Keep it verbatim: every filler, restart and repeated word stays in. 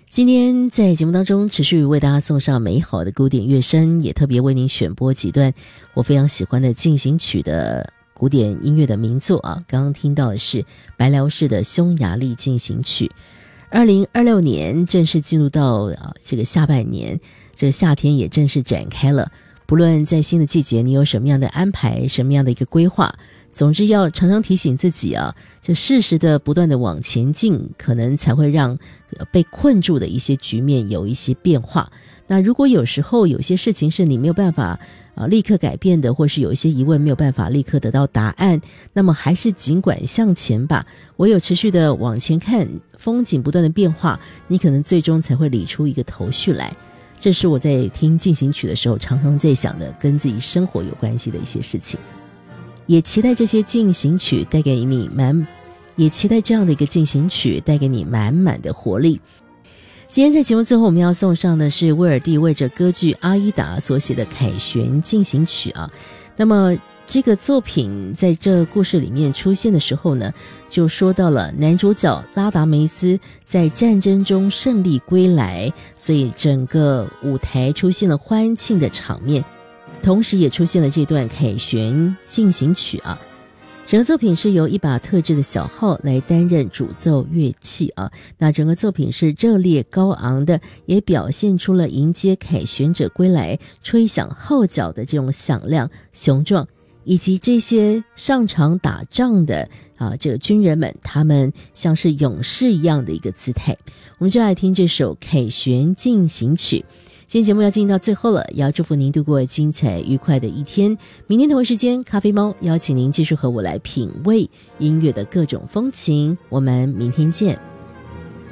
今天在节目当中持续为大家送上美好的古典乐声，也特别为您选播几段我非常喜欢的进行曲的古典音乐的名作啊。刚刚听到的是白辽士的匈牙利进行曲。二零二六年正式进入到啊这个下半年，这个夏天也正式展开了。不论在新的季节你有什么样的安排，什么样的一个规划，总之要常常提醒自己啊，就适时的不断的往前进，可能才会让被困住的一些局面有一些变化。那如果有时候有些事情是你没有办法啊立刻改变的，或是有一些疑问没有办法立刻得到答案，那么还是尽管向前吧，唯有持续的往前看，风景不断的变化，你可能最终才会理出一个头绪来。这是我在听进行曲的时候常常在想的，跟自己生活有关系的一些事情。也期待这些进行曲带给你满，也期待这样的一个进行曲带给你满满的活力。今天在节目最后我们要送上的是威尔第为着歌剧《阿依达》所写的凯旋进行曲啊。那么这个作品在这故事里面出现的时候呢，就说到了男主角拉达梅斯在战争中胜利归来，所以整个舞台出现了欢庆的场面，同时也出现了这段凯旋进行曲啊。整个作品是由一把特制的小号来担任主奏乐器啊，那整个作品是热烈高昂的，也表现出了迎接凯旋者归来吹响号角的这种响亮雄壮，以及这些上场打仗的啊这个军人们，他们像是勇士一样的一个姿态。我们就来听这首凯旋进行曲。今天节目要进行到最后了，也要祝福您度过精彩愉快的一天。明天同一时间，咖啡猫邀请您继续和我来品味音乐的各种风情。我们明天见。